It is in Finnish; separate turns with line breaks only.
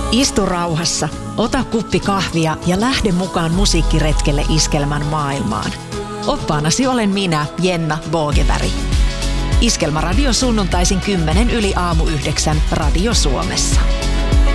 Istu rauhassa, ota kuppi kahvia ja lähde mukaan musiikkiretkelle Iskelmän maailmaan. Oppaanasi olen minä, Jenna Bogeberg. Iskelmäradio sunnuntaisin 10 yli aamu 9 Radio Suomessa.